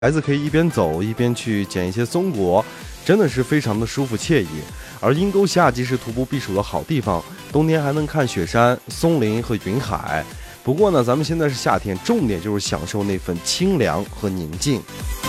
孩子可以一边走一边去捡一些松果，真的是非常的舒服惬意。而阴沟峡既是徒步避暑的好地方，冬天还能看雪山、松林和云海。不过呢，咱们现在是夏天，重点就是享受那份清凉和宁静。